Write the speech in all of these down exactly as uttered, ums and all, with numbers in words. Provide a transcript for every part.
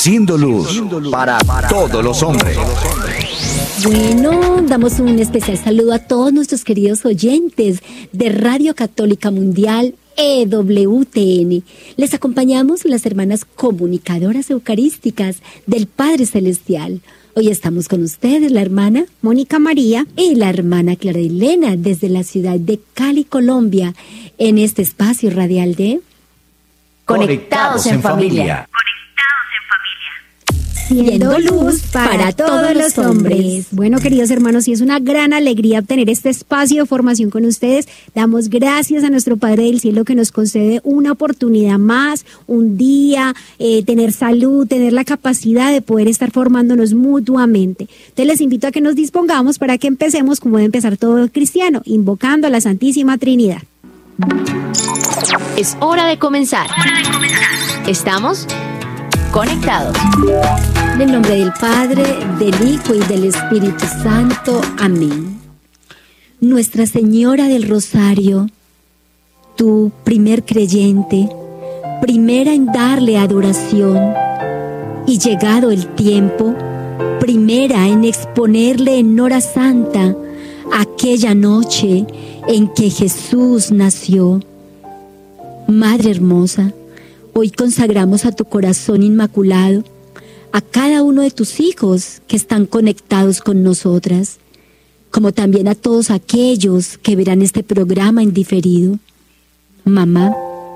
Siendo luz para todos los hombres. Bueno, damos un especial saludo a todos nuestros queridos oyentes de Radio Católica Mundial E W T N. Les acompañamos las hermanas comunicadoras eucarísticas del Padre Celestial. Hoy estamos con ustedes, la hermana Mónica María y la hermana Clara Elena, desde la ciudad de Cali, Colombia, en este espacio radial de Conectados en Familia. Siendo luz para todos los hombres. Bueno, queridos hermanos, y es una gran alegría obtener este espacio de formación con ustedes. Damos gracias a nuestro Padre del Cielo que nos concede una oportunidad más, un día, eh, tener salud, tener la capacidad de poder estar formándonos mutuamente. Entonces les invito a que nos dispongamos para que empecemos como debe empezar todo cristiano, invocando a la Santísima Trinidad. Es hora de comenzar. Hora de comenzar. Estamos conectados. En el nombre del Padre, del Hijo y del Espíritu Santo. Amén. Nuestra Señora del Rosario, tú, primer creyente, primera en darle adoración, y llegado el tiempo, primera en exponerle en hora santa aquella noche en que Jesús nació. Madre hermosa, hoy consagramos a tu corazón inmaculado a cada uno de tus hijos que están conectados con nosotras, como también a todos aquellos que verán este programa en diferido. Mamá,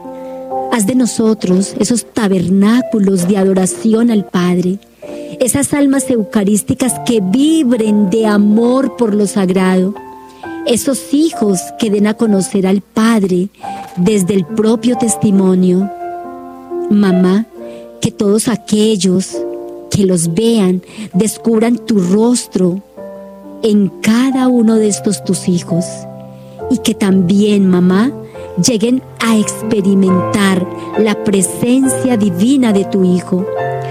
haz de nosotros esos tabernáculos de adoración al Padre, esas almas eucarísticas que vibren de amor por lo sagrado, esos hijos que den a conocer al Padre desde el propio testimonio. Mamá, que todos aquellos que los vean descubran tu rostro en cada uno de estos tus hijos, y que también, mamá, lleguen a experimentar la presencia divina de tu Hijo.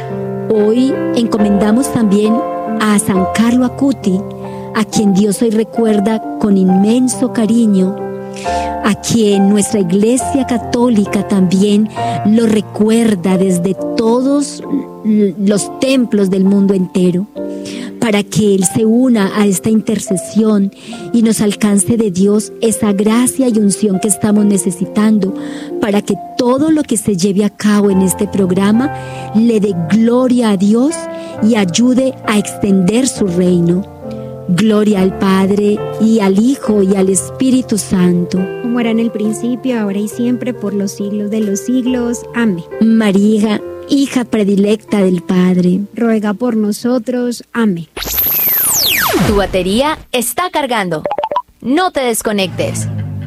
Hoy encomendamos también a San Carlo Acuti, a quien Dios hoy recuerda con inmenso cariño, a quien nuestra Iglesia Católica también lo recuerda desde todos los templos del mundo entero, para que Él se una a esta intercesión y nos alcance de Dios esa gracia y unción que estamos necesitando, para que todo lo que se lleve a cabo en este programa le dé gloria a Dios y ayude a extender su reino. Gloria al Padre, y al Hijo, y al Espíritu Santo. Como era en el principio, ahora y siempre, por los siglos de los siglos. Amén. María, hija predilecta del Padre, ruega por nosotros. Amén. Tu batería está cargando. No te desconectes.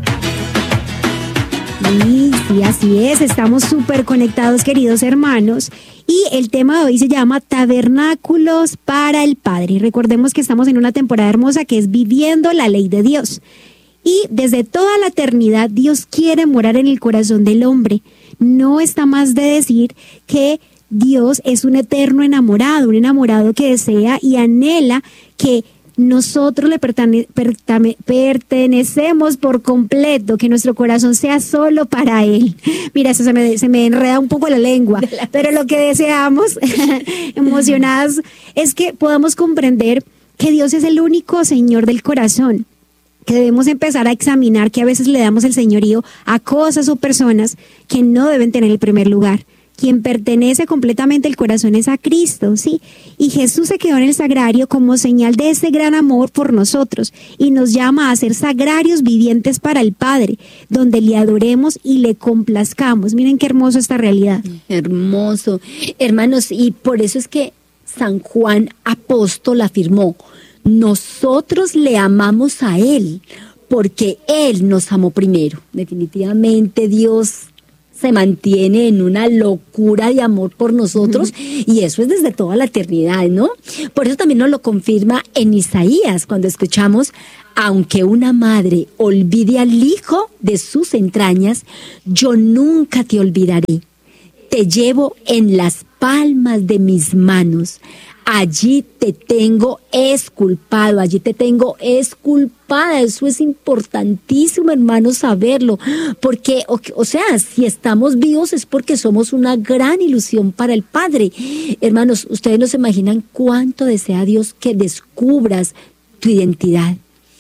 Sí, sí, así es. Estamos súper conectados, queridos hermanos. Y el tema de hoy se llama Tabernáculos para el Padre. Recordemos que estamos en una temporada hermosa que es Viviendo la Ley de Dios. Y desde toda la eternidad Dios quiere morar en el corazón del hombre. No está más de decir que Dios es un eterno enamorado, un enamorado que desea y anhela que nosotros le pertene- pertame- pertenecemos por completo, que nuestro corazón sea solo para Él. Mira, eso se me, se me enreda un poco la lengua, pero lo que deseamos, emocionadas, es que podamos comprender que Dios es el único Señor del corazón, que debemos empezar a examinar que a veces le damos el señorío a cosas o personas que no deben tener el primer lugar. Quien pertenece completamente el corazón es a Cristo, ¿sí? Y Jesús se quedó en el sagrario como señal de ese gran amor por nosotros y nos llama a ser sagrarios vivientes para el Padre, donde le adoremos y le complazcamos. Miren qué hermoso esta realidad. Hermoso. Hermanos, y por eso es que San Juan Apóstol afirmó: nosotros le amamos a Él porque Él nos amó primero. Definitivamente Dios se mantiene en una locura de amor por nosotros, uh-huh. y eso es desde toda la eternidad, ¿no? Por eso también nos lo confirma en Isaías, cuando escuchamos: aunque una madre olvide al hijo de sus entrañas, yo nunca te olvidaré. Te llevo en las palmas de mis manos. allí te tengo exculpado, allí te tengo exculpada. Eso es importantísimo, hermanos, saberlo, porque, o, o sea, si estamos vivos es porque somos una gran ilusión para el Padre. Hermanos, ustedes no se imaginan cuánto desea Dios que descubras tu identidad.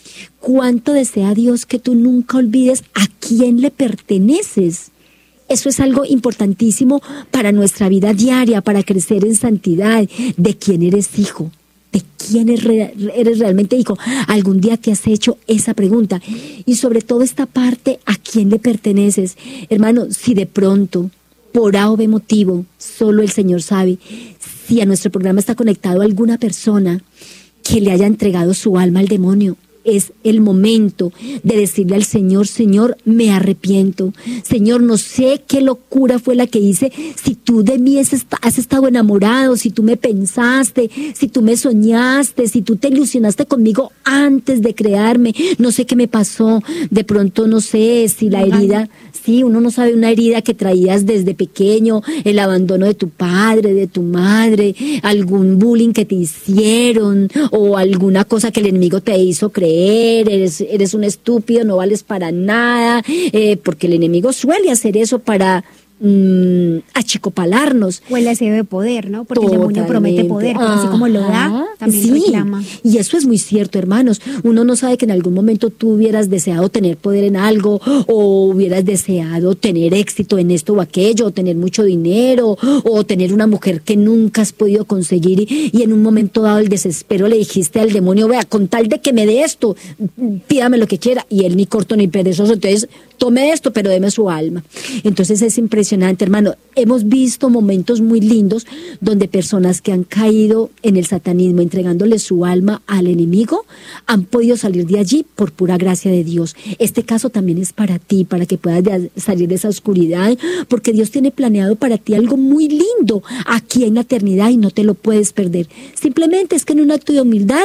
Cuánto desea Dios que tú nunca olvides a quién le perteneces. Eso es algo importantísimo para nuestra vida diaria, para crecer en santidad, de quién eres hijo, de quién eres, re- eres realmente hijo. Algún día te has hecho esa pregunta. Y sobre todo esta parte, ¿a quién le perteneces? Hermano, si de pronto, por A o B motivo, solo el Señor sabe, si a nuestro programa está conectado alguna persona que le haya entregado su alma al demonio, es el momento de decirle al Señor: Señor, me arrepiento. Señor, no sé qué locura fue la que hice. Si tú de mí has estado enamorado, si tú me pensaste, si tú me soñaste, si tú te ilusionaste conmigo antes de crearme, no sé qué me pasó. De pronto no sé si la herida, sí, uno no sabe, una herida que traías desde pequeño, el abandono de tu padre, de tu madre, algún bullying que te hicieron o alguna cosa que el enemigo te hizo creer. Eres, eres un estúpido, no vales para nada, eh, porque el enemigo suele hacer eso para mmm, achicopalarnos. O el deseo de poder, ¿no? Porque Totalmente. El demonio promete poder, pero así como lo da, también sí. reclama. Y eso es muy cierto, hermanos. Uno no sabe que en algún momento tú hubieras deseado tener poder en algo, o hubieras deseado tener éxito en esto o aquello, o tener mucho dinero, o tener una mujer que nunca has podido conseguir, y, y en un momento dado el desespero le dijiste al demonio: vea, con tal de que me dé esto, pídame lo que quiera. Y él, ni corto ni perezoso, entonces tome esto, pero deme su alma. Entonces es impresionante, hermano. Hemos visto momentos muy lindos donde personas que han caído en el satanismo, entregándole su alma al enemigo, han podido salir de allí por pura gracia de Dios. Este caso también es para ti, para que puedas de salir de esa oscuridad, porque Dios tiene planeado para ti algo muy lindo aquí en la eternidad y no te lo puedes perder. Simplemente es que en un acto de humildad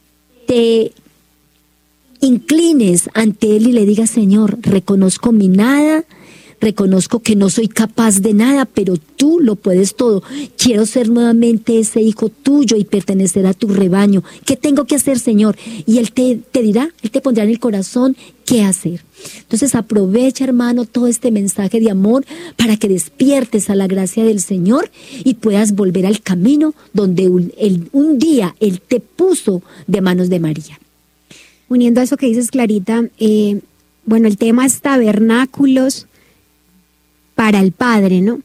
te inclines ante Él y le digas: Señor, reconozco mi nada, reconozco que no soy capaz de nada, pero tú lo puedes todo. Quiero ser nuevamente ese hijo tuyo y pertenecer a tu rebaño. ¿Qué tengo que hacer, Señor? Y Él te, te dirá, Él te pondrá en el corazón qué hacer. Entonces aprovecha, hermano, todo este mensaje de amor para que despiertes a la gracia del Señor y puedas volver al camino donde un, el, un día Él te puso de manos de María. Uniendo a eso que dices, Clarita, eh, bueno, el tema es tabernáculos para el Padre, ¿no?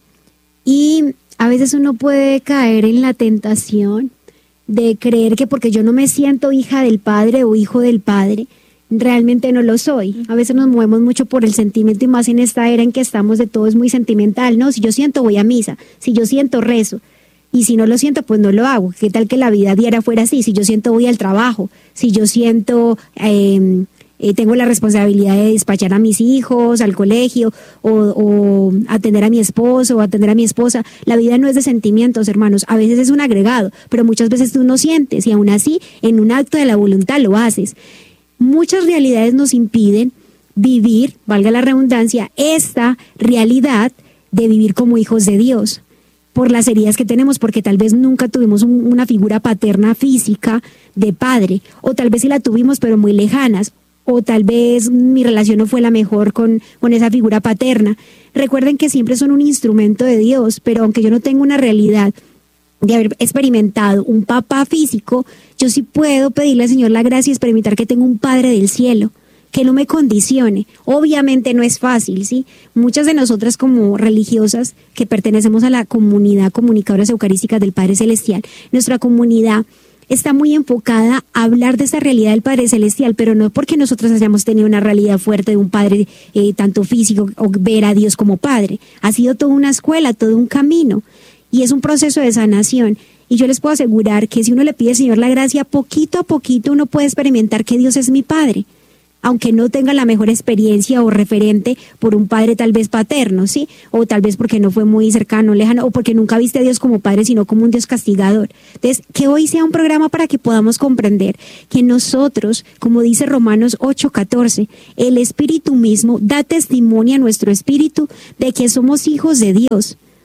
Y a veces uno puede caer en la tentación de creer que porque yo no me siento hija del Padre o hijo del Padre, realmente no lo soy. A veces nos movemos mucho por el sentimiento, y más en esta era en que estamos, de todo es muy sentimental, ¿no? Si yo siento, voy a misa; si yo siento, rezo; y si no lo siento, pues no lo hago. ¿Qué tal que la vida diaria fuera así? Si yo siento, voy al trabajo; si yo siento, eh, eh, tengo la responsabilidad de despachar a mis hijos al colegio, o, o atender a mi esposo o atender a mi esposa. La vida no es de sentimientos, hermanos. A veces es un agregado, pero muchas veces tú no sientes, y aún así, en un acto de la voluntad lo haces. Muchas realidades nos impiden vivir, valga la redundancia, esta realidad de vivir como hijos de Dios, por las heridas que tenemos, porque tal vez nunca tuvimos un, una figura paterna física de padre, o tal vez sí la tuvimos pero muy lejanas, o tal vez mi relación no fue la mejor con, con esa figura paterna. Recuerden que siempre son un instrumento de Dios, pero aunque yo no tengo una realidad de haber experimentado un papá físico, yo sí puedo pedirle al Señor la gracia y experimentar que tengo un Padre del cielo, que no me condicione. Obviamente no es fácil, ¿sí? Muchas de nosotras como religiosas que pertenecemos a la comunidad Comunicadoras Eucarísticas del Padre Celestial, nuestra comunidad está muy enfocada a hablar de esa realidad del Padre Celestial, pero no porque nosotros hayamos tenido una realidad fuerte de un Padre eh, tanto físico, o ver a Dios como Padre. Ha sido toda una escuela, todo un camino, y es un proceso de sanación. Y yo les puedo asegurar que si uno le pide al Señor la gracia, poquito a poquito uno puede experimentar que Dios es mi Padre, aunque no tenga la mejor experiencia o referente por un padre tal vez paterno, ¿sí? O tal vez porque no fue muy cercano, lejano, o porque nunca viste a Dios como Padre, sino como un Dios castigador. Entonces, que hoy sea un programa para que podamos comprender que nosotros, como dice Romanos ocho catorce, el Espíritu mismo da testimonio a nuestro espíritu de que somos hijos de Dios.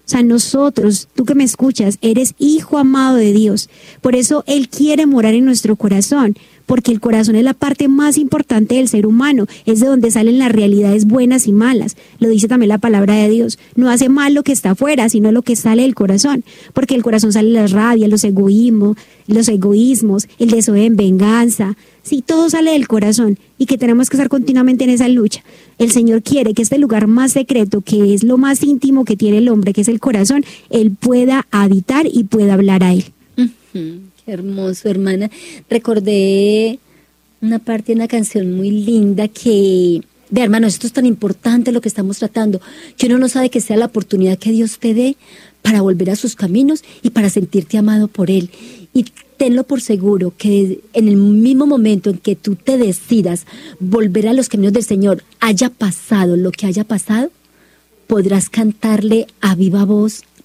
O sea, nosotros, tú que me escuchas, eres hijo amado de Dios. Por eso Él quiere morar en nuestro corazón, porque el corazón es la parte más importante del ser humano, es de donde salen las realidades buenas y malas. Lo dice también la palabra de Dios. No hace mal lo que está afuera, sino lo que sale del corazón, porque del corazón salen las rabias, los egoísmos, los egoísmos, el deseo de venganza. Sí, todo sale del corazón y que tenemos que estar continuamente en esa lucha. El Señor quiere que este lugar más secreto, que es lo más íntimo que tiene el hombre, que es el corazón, Él pueda habitar y pueda hablar a Él. Uh-huh. Qué hermoso, hermana. Recordé una parte de una canción muy linda que, ve, hermano, esto es tan importante lo que estamos tratando, que uno no sabe que sea la oportunidad que Dios te dé para volver a sus caminos y para sentirte amado por Él. Y tenlo por seguro que en el mismo momento en que tú te decidas volver a los caminos del Señor, haya pasado lo que haya pasado, podrás cantarle a viva voz